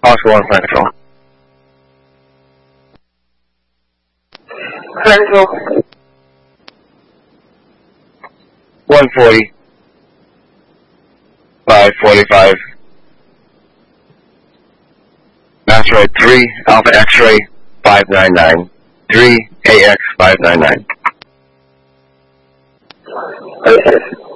Oscar 1 Flight Control. Central. 140. 545. Asteroid 3, Alpha X-ray 599. 3 AX 599. Okay.